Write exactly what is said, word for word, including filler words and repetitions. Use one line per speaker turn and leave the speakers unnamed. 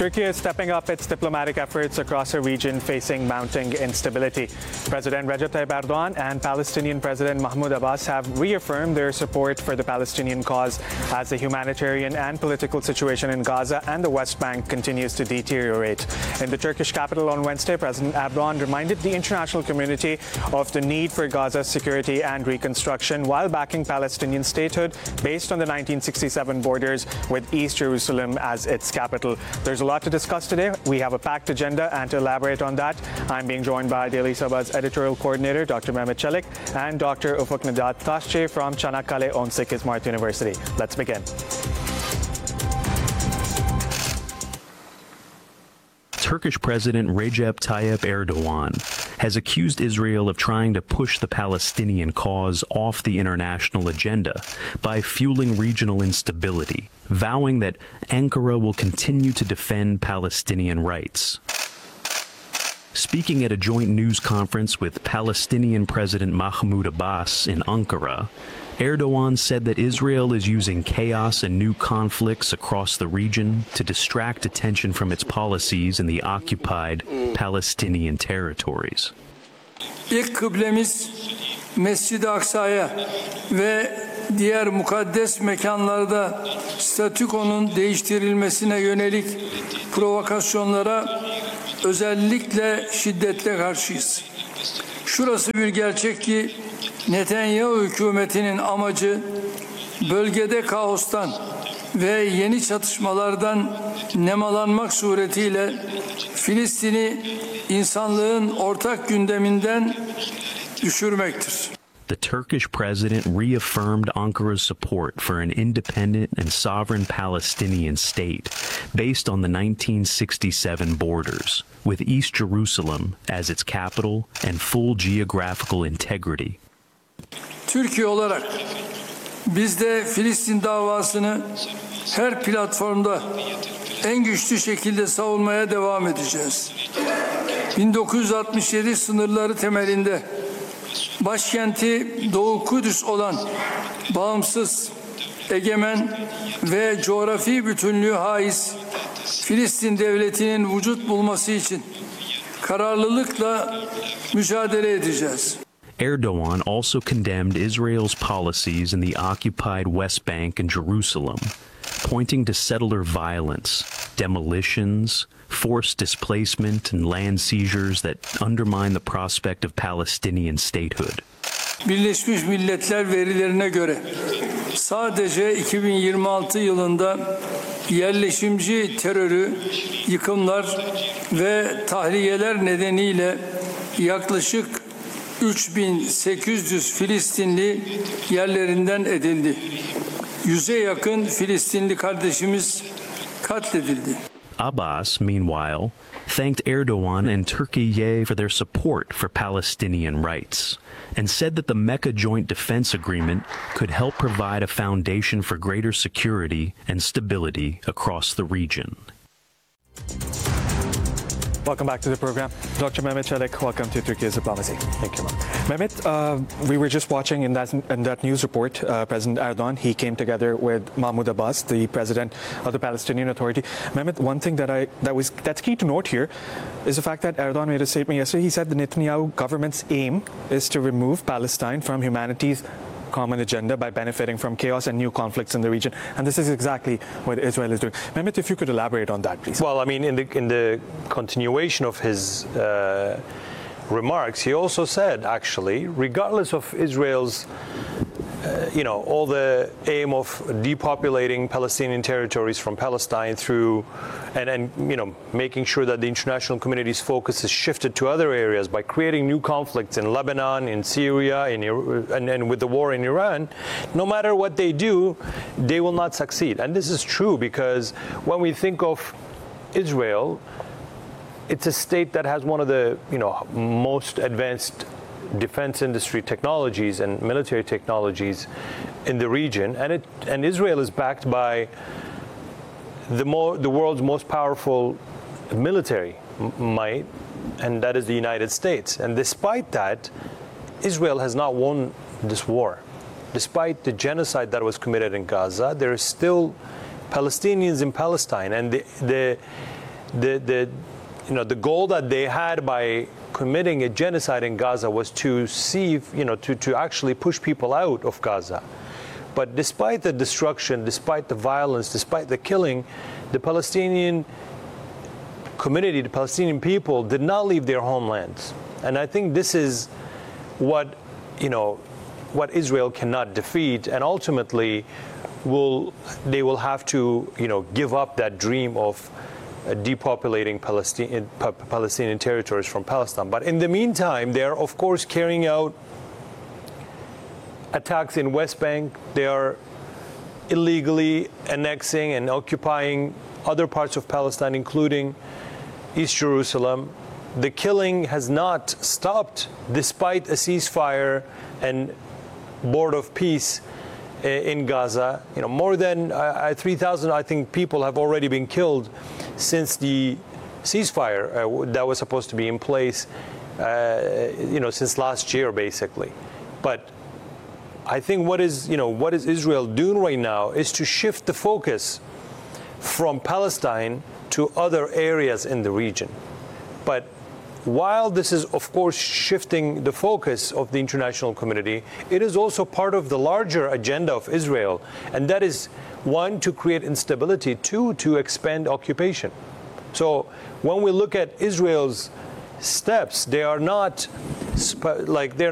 Turkey is stepping up its diplomatic efforts across a region facing mounting instability. President Recep Tayyip Erdogan and Palestinian President Mahmoud Abbas have reaffirmed their support for the Palestinian cause as the humanitarian and political situation in Gaza and the West Bank continues to deteriorate. In the Turkish capital on Wednesday, President Erdogan reminded the international community of the need for Gaza's security and reconstruction while backing Palestinian statehood based on the nineteen sixty-seven borders with East Jerusalem as its capital. There's a lot to discuss today. We have a packed agenda, and to elaborate on that, I'm being joined by Daily Sabah's editorial coordinator, Doctor Mehmet Çelik, and Doctor Ufuk Nedat Taşçı from Çanakkale on sekiz Mart University. Let's begin.
Turkish President Recep Tayyip Erdogan has accused Israel of trying to push the Palestinian cause off the international agenda by fueling regional instability, vowing that Ankara will continue to defend Palestinian rights. Speaking at a joint news conference with Palestinian President Mahmoud Abbas in Ankara, Erdogan said that Israel is using chaos and new conflicts across the region to distract attention from its policies in the occupied Palestinian territories.
İlk kıblemiz Mescid-i Aksa'ya ve diğer mukaddes mekanlarda statükonun değiştirilmesine yönelik provokasyonlara özellikle şiddetle karşıyız. Şurası bir gerçek ki Netanyahu hükümetinin amacı bölgede kaostan ve yeni çatışmalardan nemalanmak suretiyle Filistin'i insanlığın ortak gündeminden düşürmektir.
The Turkish president reaffirmed Ankara's support for an independent and sovereign Palestinian state based on the nineteen sixty-seven borders, with East Jerusalem as its capital and full geographical integrity.
Türkiye olarak biz de Filistin davasını her platformda en güçlü şekilde savunmaya devam edeceğiz. bin dokuz yüz altmış yedi sınırları temelinde başkenti Doğu Kudüs olan bağımsız, egemen ve coğrafi bütünlüğü haiz Filistin devletinin vücut bulması için kararlılıkla mücadele edeceğiz.
Erdogan also condemned Israel's policies in the occupied West Bank and Jerusalem, pointing to settler violence, demolitions, forced displacement, and land seizures that undermine the prospect of Palestinian statehood.
Birleşmiş Milletler verilerine göre sadece iki bin yirmi altı yılında yerleşimci terörü, yıkımlar ve tahliyeler nedeniyle yaklaşık üç bin sekiz yüz Filistinli yerlerinden edildi. Yüze yakın Filistinli kardeşimiz katledildi.
Abbas, meanwhile, thanked Erdogan and Turkey for their support for Palestinian rights and said that the Mecca Joint Defense Agreement could help provide a foundation for greater security and stability across the region.
Welcome back to the program. Doctor Mehmet Çelik, welcome to Turkey's Diplomacy. Thank you, Mehmet. Uh, we were just watching in that in that news report, uh, President Erdogan, he came together with Mahmoud Abbas, the president of the Palestinian Authority. Mehmet, one thing that I that was that's key to note here is the fact that Erdogan made a statement yesterday. He said the Netanyahu government's aim is to remove Palestine from humanity's common agenda by benefiting from chaos and new conflicts in the region, and this is exactly what Israel is doing. Mehmet, if you could elaborate on that, please.
Well, I mean, in the in the continuation of his uh, remarks, he also said, actually, regardless of Israel's, uh, you know, all the aim of depopulating Palestinian territories from Palestine through, and and you know, making sure that the international community's focus is shifted to other areas by creating new conflicts in Lebanon, in Syria, in and, and with the war in Iran, no matter what they do, they will not succeed. And this is true because when we think of Israel, it's a state that has one of the, you know, most advanced defense industry technologies and military technologies in the region, and it and Israel is backed by the more the world's most powerful military might, and that is the United States. And despite that, Israel has not won this war. Despite the genocide that was committed in Gaza, there are still Palestinians in Palestine, and the the the the you know the goal that they had by committing a genocide in Gaza was to see, you know, to, to actually push people out of Gaza. But despite the destruction, despite the violence, despite the killing, the Palestinian community, the Palestinian people did not leave their homelands. And I think this is what, you know, what Israel cannot defeat, and ultimately will they will have to, you know, give up that dream of uh, depopulating Palestinian, Palestinian territories from Palestine. But in the meantime, they are, of course, carrying out attacks in West Bank. They are illegally annexing and occupying other parts of Palestine, including East Jerusalem. The killing has not stopped despite a ceasefire and board of peace in Gaza. You know, more than uh, three thousand, I think, people have already been killed since the ceasefire uh, that was supposed to be in place, uh, you know, since last year, basically. But I think what is, you know, what is Israel doing right now is to shift the focus from Palestine to other areas in the region. But while this is, of course, shifting the focus of the international community, it is also part of the larger agenda of Israel. And that is, one, to create instability, two, to expand occupation. So when we look at Israel's steps, they are not like they're